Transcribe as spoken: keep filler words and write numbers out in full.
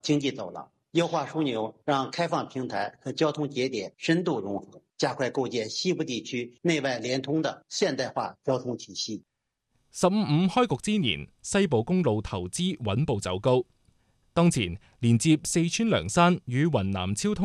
經濟走廊，優化樞紐，讓開放平台和交通節點深度融合，加快構建西部地區內外連通的現代化交通體系。 十五五開局之年，西部公路投資穩步走高。當前連接四川涼山與雲南超通